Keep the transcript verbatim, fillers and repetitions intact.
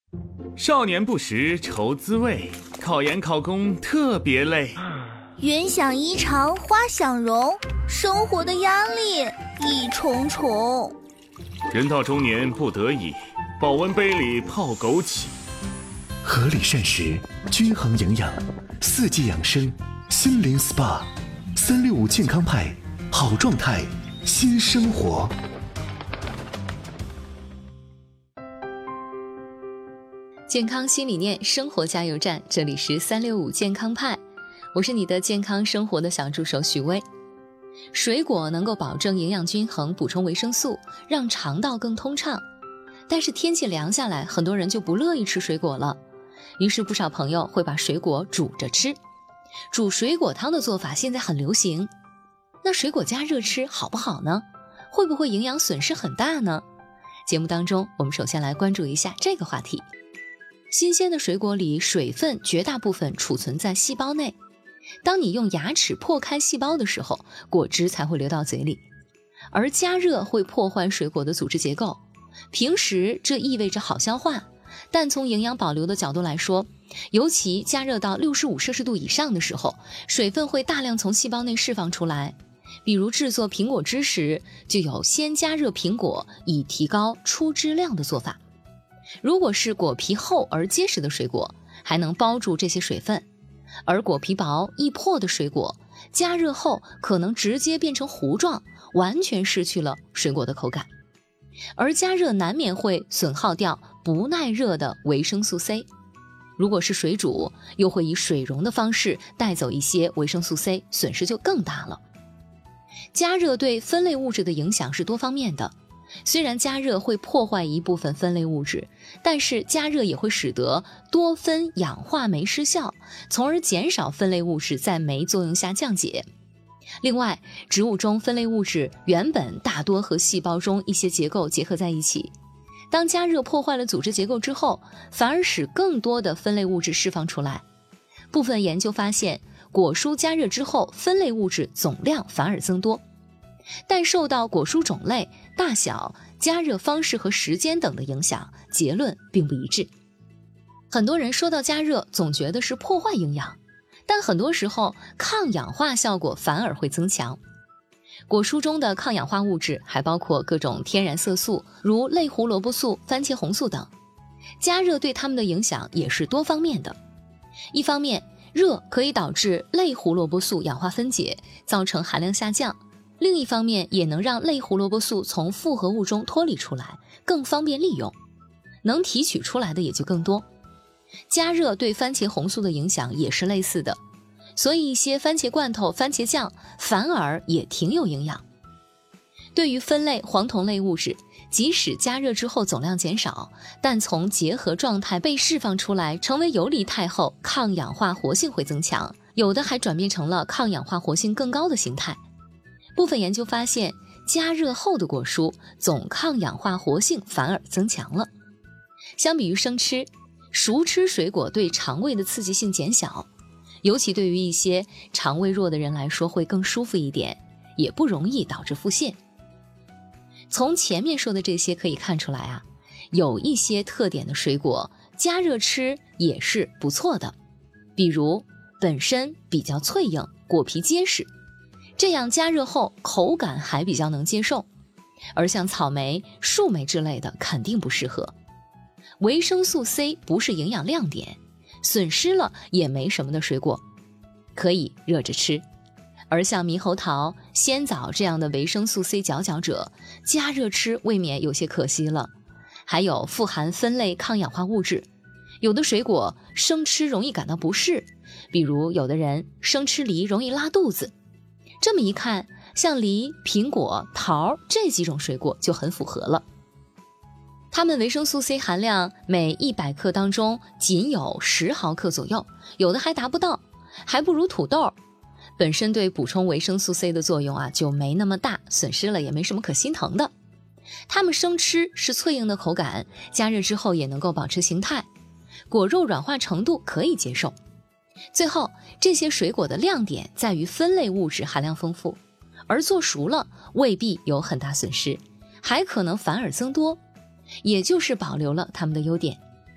少年不识愁滋味，考研考公特别累。 云想衣裳花想容，生活的压力一重重。 人到中年不得已，保温杯里泡枸杞。 合理膳食，均衡营养，四季养生，心灵 S P A， 三六五健康派，好状态，新生活。 健康新理念，生活加油站，这里是三六五健康派，我是你的健康生活的小助手许巍。水果能够保证营养均衡，补充维生素，让肠道更通畅。但是天气凉下来，很多人就不乐意吃水果了，于是不少朋友会把水果煮着吃。煮水果汤的做法现在很流行。那水果加热吃好不好呢？会不会营养损失很大呢？节目当中，我们首先来关注一下这个话题。新鲜的水果里，水分绝大部分储存在细胞内。当你用牙齿破开细胞的时候，果汁才会流到嘴里。而加热会破坏水果的组织结构。平时这意味着好消化，但从营养保留的角度来说，尤其加热到六十五摄氏度以上的时候，水分会大量从细胞内释放出来。比如制作苹果汁时，就有先加热苹果以提高出汁量的做法。如果是果皮厚而结实的水果，还能包住这些水分，而果皮薄易破的水果，加热后可能直接变成糊状，完全失去了水果的口感。而加热难免会损耗掉不耐热的维生素 C， 如果是水煮，又会以水溶的方式带走一些维生素 C， 损失就更大了。加热对分类物质的影响是多方面的，虽然加热会破坏一部分分类物质，但是加热也会使得多酚氧化酶失效，从而减少分类物质在酶作用下降解。另外，植物中分类物质原本大多和细胞中一些结构结合在一起，当加热破坏了组织结构之后，反而使更多的分类物质释放出来。部分研究发现，果蔬加热之后，分类物质总量反而增多。但受到果蔬种类、大小、加热方式和时间等的影响，结论并不一致。很多人说到加热，总觉得是破坏营养，但很多时候抗氧化效果反而会增强。果蔬中的抗氧化物质还包括各种天然色素，如类胡萝卜素、番茄红素等。加热对它们的影响也是多方面的。一方面，热可以导致类胡萝卜素氧化分解，造成含量下降；另一方面，也能让类胡萝卜素从复合物中脱离出来，更方便利用，能提取出来的也就更多。加热对番茄红素的影响也是类似的，所以一些番茄罐头、番茄酱反而也挺有营养。对于酚类、黄酮类物质，即使加热之后总量减少，但从结合状态被释放出来成为游离态后，抗氧化活性会增强，有的还转变成了抗氧化活性更高的形态。部分研究发现，加热后的果蔬总抗氧化活性反而增强了。相比于生吃，熟吃水果对肠胃的刺激性减小，尤其对于一些肠胃弱的人来说会更舒服一点，也不容易导致腹泻。从前面说的这些可以看出来啊，有一些特点的水果加热吃也是不错的，比如本身比较脆硬，果皮结实，这样加热后口感还比较能接受。而像草莓、树莓之类的肯定不适合。维生素 C 不是营养亮点，损失了也没什么的水果，可以热着吃。而像猕猴桃、鲜枣这样的维生素 C 佼佼者，加热吃未免有些可惜了。还有富含酚类抗氧化物质，有的水果生吃容易感到不适，比如有的人生吃梨容易拉肚子。这么一看，像梨、苹果、桃这几种水果就很符合了。它们维生素 C 含量每一百克当中仅有十毫克左右，有的还达不到，还不如土豆。本身对补充维生素 C 的作用啊就没那么大，损失了也没什么可心疼的。它们生吃是脆硬的口感，加热之后也能够保持形态，果肉软化程度可以接受。最后，这些水果的亮点在于酚类物质含量丰富，而做熟了未必有很大损失，还可能反而增多，也就是保留了它们的优点。